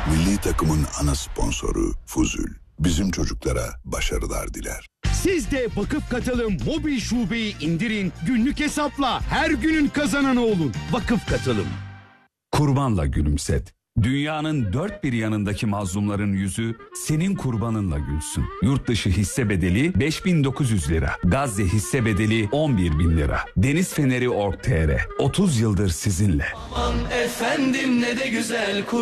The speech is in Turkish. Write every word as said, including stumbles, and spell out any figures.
Milli takımın ana sponsoru Fuzul. Bizim çocuklara başarılar diler. Siz de Vakıf Katılım mobil şubeyi indirin, günlük hesapla her günün kazananı olun. Vakıf Katılım. Kurbanla gülümset. Dünyanın dört bir yanındaki mazlumların yüzü senin kurbanınla gülsün. Yurt dışı hisse bedeli beş bin dokuz yüz lira. Gazze hisse bedeli on bir bin lira. Deniz Feneri nokta org nokta tr otuz yıldır sizinle. Aman efendim ne de güzel kur